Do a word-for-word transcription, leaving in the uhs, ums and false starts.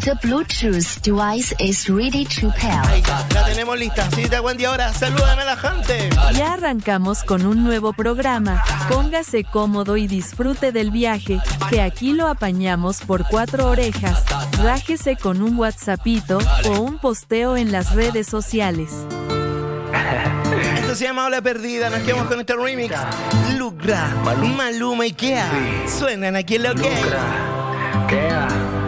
The Bluetooth device is ready to pair. Ahí está, la tenemos lista. Sí, te Wendy, ahora salúdame a la gente. Ya arrancamos con un nuevo programa. Póngase cómodo y disfrute del viaje, que aquí lo apañamos por cuatro orejas. Rájese con un WhatsAppito o un posteo en las redes sociales. Esto se llama Ola Perdida. Nos quedamos con este remix. Lucra, Maluma y Kea. Suenan aquí en lo que. Kea.